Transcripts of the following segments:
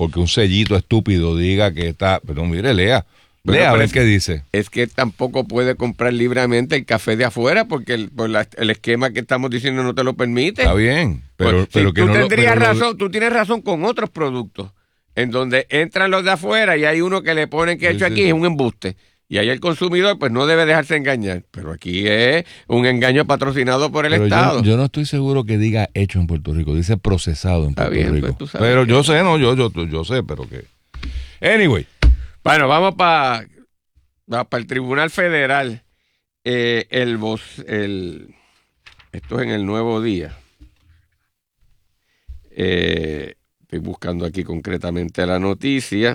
porque un sellito estúpido diga que está... Pero mire, lea Bueno, a ver qué dice. Es que tampoco puede comprar libremente el café de afuera porque el esquema que estamos diciendo no te lo permite. Está bien, pero sí, que tú no tendrías pero razón, tú tienes razón con otros productos, en donde entran los de afuera y hay uno que le ponen que hecho aquí es un embuste. Y ahí el consumidor pues no debe dejarse engañar. Pero aquí es un engaño patrocinado por el Estado. Yo no estoy seguro que diga hecho en Puerto Rico, dice procesado en Puerto Rico. Pues, tú sabes pero yo sé, no, yo sé, pero que... Anyway. Bueno, vamos para el Tribunal Federal. Esto es en el Nuevo Día. Estoy buscando aquí concretamente la noticia.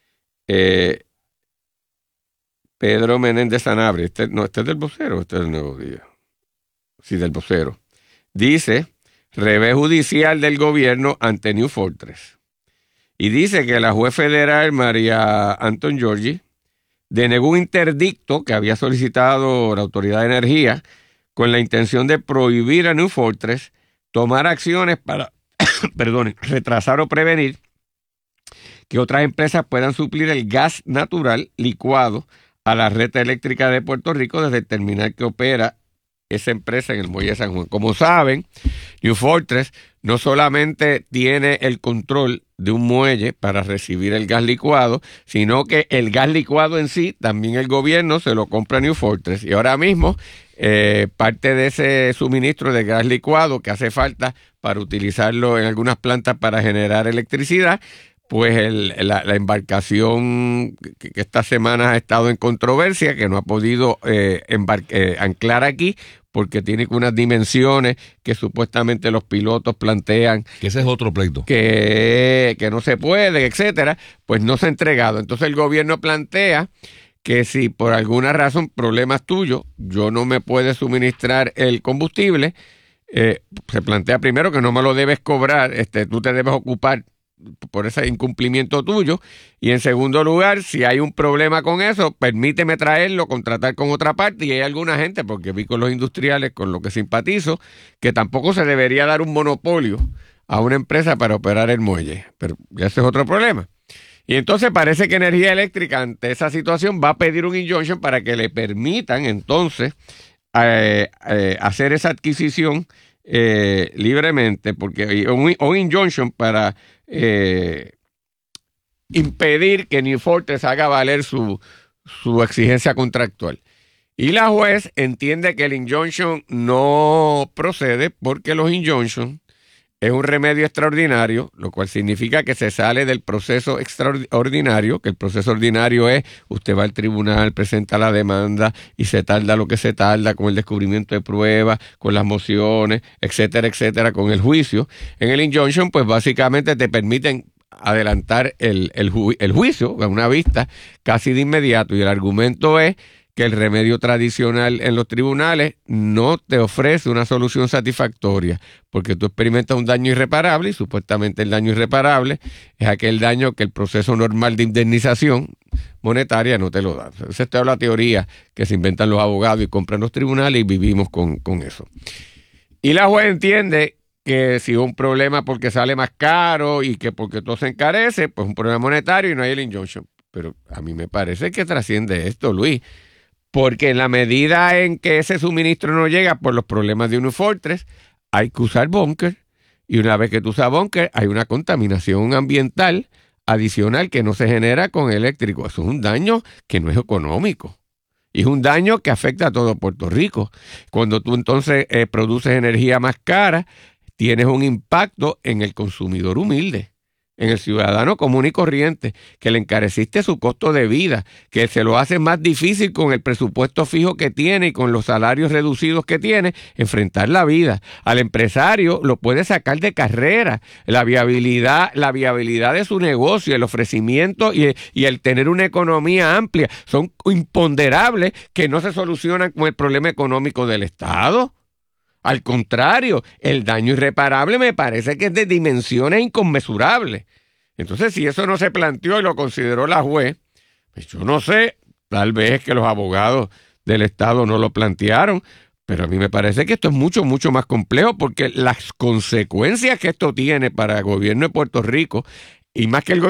Pedro Menéndez Sanabria, este es del Vocero, este es del Nuevo Día. Sí, del Vocero. Dice, revés judicial del gobierno ante New Fortress. Y dice que la juez federal María Anton Giorgi denegó un interdicto que había solicitado la Autoridad de Energía con la intención de prohibir a New Fortress tomar acciones para, retrasar o prevenir que otras empresas puedan suplir el gas natural licuado a la red eléctrica de Puerto Rico desde el terminal que opera esa empresa en el Muelle de San Juan. Como saben, New Fortress no solamente tiene el control de un muelle para recibir el gas licuado, sino que el gas licuado en sí, también el gobierno se lo compra a New Fortress. Y ahora mismo, parte de ese suministro de gas licuado que hace falta para utilizarlo en algunas plantas para generar electricidad, pues la embarcación que esta semana ha estado en controversia, que no ha podido anclar aquí, porque tiene unas dimensiones que supuestamente los pilotos plantean. Que ese es otro pleito. Que no se puede, etcétera, pues no se ha entregado. Entonces el gobierno plantea que si por alguna razón, problemas tuyos, yo no me puede suministrar el combustible, se plantea primero que no me lo debes cobrar, tú te debes ocupar por ese incumplimiento tuyo, y en segundo lugar, si hay un problema con eso, permíteme traerlo, contratar con otra parte. Y hay alguna gente, porque vi con los industriales, con lo que simpatizo, que tampoco se debería dar un monopolio a una empresa para operar el muelle, pero ya ese es otro problema. Y entonces parece que Energía Eléctrica ante esa situación va a pedir un injunction para que le permitan entonces hacer esa adquisición libremente, porque un injunction para impedir que New Fortress haga valer su exigencia contractual. Y la juez entiende que el injunction no procede porque los injunctions es un remedio extraordinario, lo cual significa que se sale del proceso extraordinario, que el proceso ordinario es, usted va al tribunal, presenta la demanda y se tarda lo que se tarda con el descubrimiento de pruebas, con las mociones, etcétera, etcétera, con el juicio. En el injunction, pues básicamente te permiten adelantar el juicio a una vista casi de inmediato, y el argumento es que el remedio tradicional en los tribunales no te ofrece una solución satisfactoria, porque tú experimentas un daño irreparable y supuestamente el daño irreparable es aquel daño que el proceso normal de indemnización monetaria no te lo da. Esa es toda la teoría que se inventan los abogados y compran los tribunales, y vivimos con eso. Y la juez entiende que si es un problema porque sale más caro y que porque todo se encarece, pues un problema monetario y no hay el injunction. Pero a mí me parece que trasciende esto, Luis. Porque en la medida en que ese suministro no llega por los problemas de New Fortress, hay que usar búnker. Y una vez que tú usas búnker, hay una contaminación ambiental adicional que no se genera con eléctrico. Eso es un daño que no es económico. Y es un daño que afecta a todo Puerto Rico. Cuando tú entonces produces energía más cara, tienes un impacto en el consumidor humilde, en el ciudadano común y corriente, que le encareciste su costo de vida, que se lo hace más difícil con el presupuesto fijo que tiene y con los salarios reducidos que tiene, enfrentar la vida. Al empresario lo puede sacar de carrera, la viabilidad de su negocio, el ofrecimiento y el tener una economía amplia, son imponderables que no se solucionan con el problema económico del Estado. Al contrario, el daño irreparable me parece que es de dimensiones inconmensurables. Entonces, si eso no se planteó y lo consideró la juez, pues yo no sé, tal vez es que los abogados del Estado no lo plantearon, pero a mí me parece que esto es mucho, mucho más complejo, porque las consecuencias que esto tiene para el gobierno de Puerto Rico, y más que el gobierno